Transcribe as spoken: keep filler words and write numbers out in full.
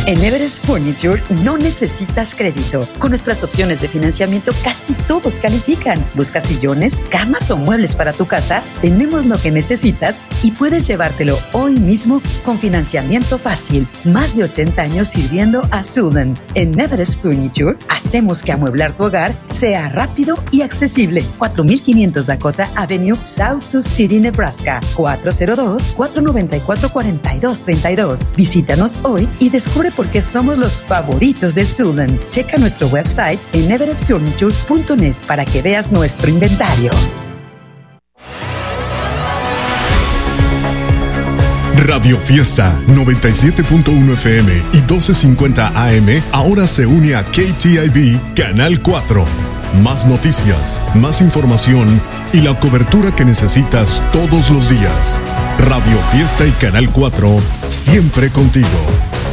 En Everest Furniture no necesitas crédito. Con nuestras opciones de financiamiento casi todos califican. ¿Buscas sillones, camas o muebles para tu casa? Tenemos lo que necesitas y puedes llevártelo hoy mismo con financiamiento fácil. Más de ochenta años sirviendo a Sudan. En Everest Furniture hacemos que amueblar tu hogar sea rápido y accesible. cuatro mil quinientos Dakota Avenue, South Sioux City, Nebraska. cuatro cero dos, cuatro nueve cuatro, cuatro dos tres dos. Visítanos hoy y descubre por qué somos los favoritos de Sudan. Checa nuestro website en everest furniture punto net para que veas nuestro inventario. Radio Fiesta noventa y siete punto uno F M y doce cincuenta A M ahora se une a K T I V Canal cuatro. Más noticias, más información y la cobertura que necesitas todos los días. Radio Fiesta y Canal cuatro, siempre contigo.